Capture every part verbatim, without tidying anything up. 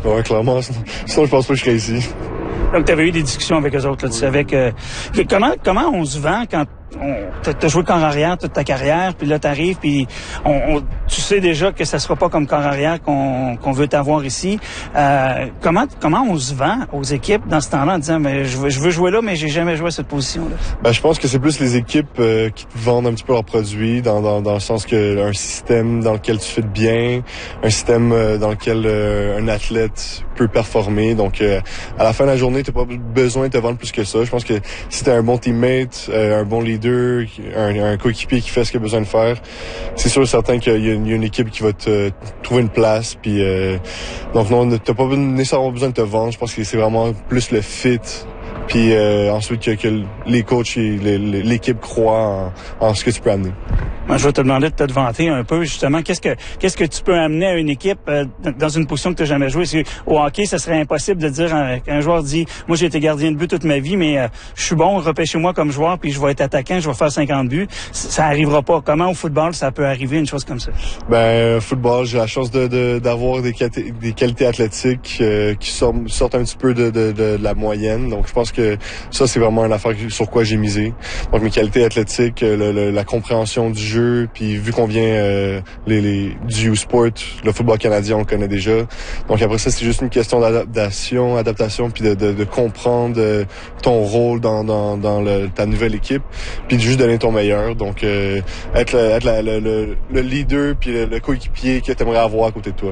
Ouais, clairement. Sinon, je pense pas que je serais ici. Donc, tu avais eu des discussions avec eux autres. Là, tu savais que, que comment comment on se vend quand tu as joué corps arrière toute ta carrière, puis là, tu arrives, puis on, on, tu sais déjà que ça sera pas comme corps arrière qu'on, qu'on veut t'avoir ici. Euh, comment comment on se vend aux équipes dans ce temps-là en disant mais je veux, je veux jouer là, mais j'ai jamais joué à cette position-là? Ben, je pense que c'est plus les équipes euh, qui te vendent un petit peu leurs produits, dans, dans, dans le sens que un système dans lequel tu fais bien, un système euh, dans lequel euh, un athlète peut performer. Donc, euh, à la fin de la journée, tu n'as pas besoin de te vendre plus que ça. Je pense que si tu as un bon teammate, euh, un bon leader, un, un coéquipier qui fait ce qu'il a besoin de faire, c'est sûr et certain qu'il y a, une, il y a une équipe qui va te trouver une place. Puis, euh, donc, non, tu n'as pas nécessairement besoin de te vendre. Je pense que c'est vraiment plus le fit. Puis euh, ensuite que, que les coachs et les, l'équipe croient en, en ce que tu peux amener. Moi, je vais te demander de te vanter un peu, justement. Qu'est-ce que qu'est-ce que tu peux amener à une équipe euh, dans une position que tu n'as jamais joué? Parce que, au hockey, ça serait impossible de dire euh, qu'un joueur dit « Moi, j'ai été gardien de but toute ma vie, mais euh, je suis bon, repêchez-moi comme joueur, puis je vais être attaquant, je vais faire cinquante buts. » Ça n'arrivera pas. Comment au football, ça peut arriver, une chose comme ça? Ben, football, j'ai la chance de, de d'avoir des, des qualités athlétiques euh, qui sortent, sortent un petit peu de, de, de, de la moyenne. Donc, je pense que ça, c'est vraiment une affaire sur quoi j'ai misé. Donc, mes qualités athlétiques, le, le, la compréhension du jeu, puis vu qu'on vient euh, les, les, du U-Sport, le football canadien, on le connaît déjà. Donc, après ça, c'est juste une question d'adaptation, adaptation, puis de, de, de comprendre euh, ton rôle dans, dans, dans le, ta nouvelle équipe, puis de juste donner ton meilleur. Donc, euh, être, le, être la, le, le, le leader, puis le, le coéquipier que tu aimerais avoir à côté de toi.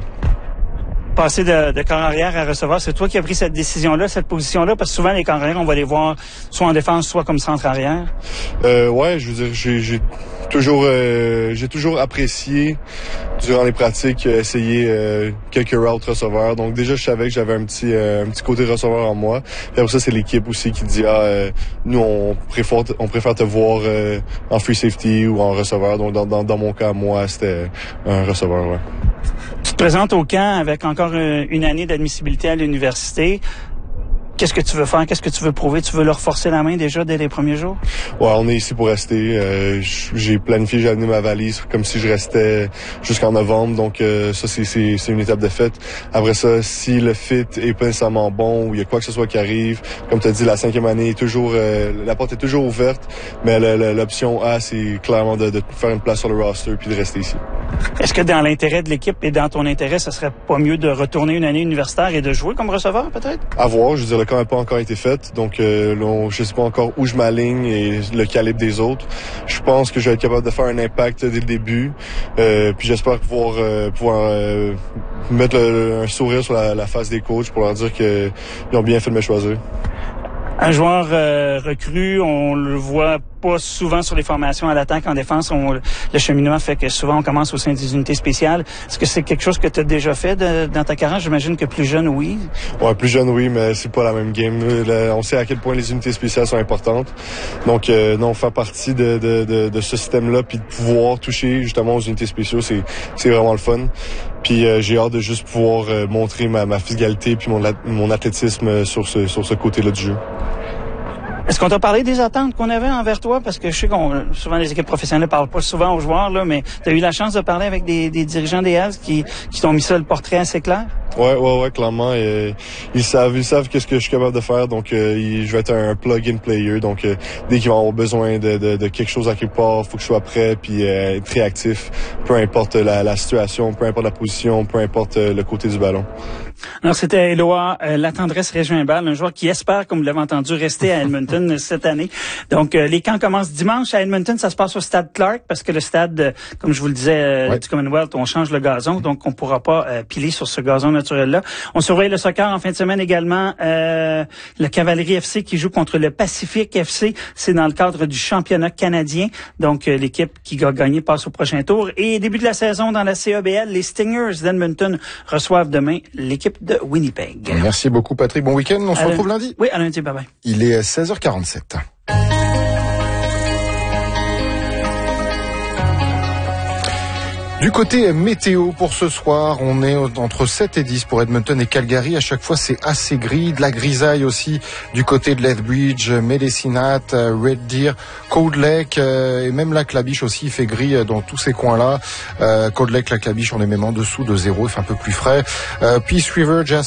Passer de, de corps arrière à receveur, c'est toi qui as pris cette décision-là, cette position-là, parce que souvent les corps arrière, on va les voir soit en défense, soit comme centre arrière. Euh, ouais, je veux dire, j'ai, j'ai toujours, euh, j'ai toujours apprécié durant les pratiques essayer euh, quelques routes receveurs. Donc déjà, je savais que j'avais un petit, euh, un petit côté receveur en moi. Puis après ça, c'est l'équipe aussi qui dit ah, euh, nous on préfère, on préfère te voir euh, en free safety ou en receveur. Donc dans, dans, dans mon cas, moi, c'était un receveur. Ouais. Tu te présentes au camp avec encore une année d'admissibilité à l'université. Qu'est-ce que tu veux faire? Qu'est-ce que tu veux prouver? Tu veux leur forcer la main déjà dès les premiers jours? Ouais, on est ici pour rester. Euh, j'ai planifié, j'ai amené ma valise comme si je restais jusqu'en novembre. Donc euh, ça, c'est, c'est, c'est une étape de fait. Après ça, si le fit est pas nécessairement bon ou il y a quoi que ce soit qui arrive, comme tu as dit, la cinquième année est toujours, euh, la porte est toujours ouverte. Mais le, le, l'option A, c'est clairement de, de faire une place sur le roster puis de rester ici. Est-ce que dans l'intérêt de l'équipe et dans ton intérêt, ça serait pas mieux de retourner une année universitaire et de jouer comme receveur, peut-être? À voir. Je veux dire, le camp n'a pas encore été fait. Donc, euh, là, on, je sais pas encore où je m'aligne et le calibre des autres. Je pense que je vais être capable de faire un impact dès le début. Euh, puis j'espère pouvoir, euh, pouvoir euh, mettre le, un sourire sur la, la face des coachs pour leur dire qu'ils ont bien fait de me choisir. Un joueur euh, recru, on le voit pas souvent sur les formations à l'attaque. En défense, on, le cheminement fait que souvent on commence au sein des unités spéciales. Est-ce que c'est quelque chose que tu as déjà fait de, dans ta carrière? J'imagine que plus jeune, oui. Ouais, plus jeune, oui, mais c'est pas la même game. Là, on sait à quel point les unités spéciales sont importantes. Donc, euh, non, faire partie de, de, de, de ce système-là, puis de pouvoir toucher justement aux unités spéciales, c'est, c'est vraiment le fun. Puis euh, j'ai hâte de juste pouvoir euh, montrer ma, ma physicalité puis mon, mon athlétisme sur ce, sur ce côté-là du jeu. Est-ce qu'on t'a parlé des attentes qu'on avait envers toi? Parce que je sais qu'on souvent les équipes professionnelles ne parlent pas souvent aux joueurs, là, mais tu as eu la chance de parler avec des, des dirigeants des Avs qui, qui t'ont mis ça le portrait assez clair? Ouais, ouais, ouais, clairement. Euh, ils savent, ils savent qu'est-ce que je suis capable de faire. Donc, euh, ils, je vais être un plug-in player. Donc, euh, dès qu'ils vont avoir besoin de, de, de quelque chose à quelque part, faut que je sois prêt puis euh, être réactif. Peu importe la, la situation, peu importe la position, peu importe euh, le côté du ballon. Alors, c'était Éloi euh, La Tendresse Régimbal, un joueur qui espère, comme vous l'avez entendu, rester à Edmonton cette année. Donc, euh, les camps commencent dimanche à Edmonton. Ça se passe au stade Clark parce que le stade, euh, comme je vous le disais, euh, ouais. du Commonwealth, on change le gazon. Donc, on pourra pas euh, piler sur ce gazon naturel-là. On surveille le soccer en fin de semaine également. Euh, la Cavalerie F C qui joue contre le Pacifique F C. C'est dans le cadre du championnat canadien. Donc, euh, l'équipe qui va gagner passe au prochain tour. Et début de la saison dans la C A B L, les Stingers d'Edmonton reçoivent demain l'équipe de Winnipeg. Merci beaucoup, Patrick. Bon week-end. On se retrouve lundi. Oui, à lundi. Bye bye. Il est seize heures quarante-sept. Du côté météo pour ce soir, on est entre sept et dix pour Edmonton et Calgary. À chaque fois, c'est assez gris. De la grisaille aussi du côté de Lethbridge, Medicinat, Red Deer, Cold Lake et même Lac La Biche aussi. Il fait gris dans tous ces coins-là. Euh, Cold Lake, Lac La Biche, on est même en dessous de zéro. Il fait un peu plus frais. Euh, Peace River, Jasper.